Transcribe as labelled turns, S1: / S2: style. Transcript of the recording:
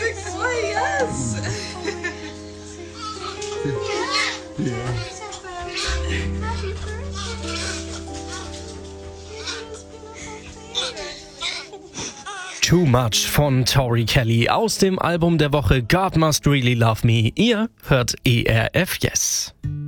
S1: big boy, yes.
S2: Too Much von Tori Kelly aus dem Album der Woche God Must Really Love Me. Ihr hört ERF Yes.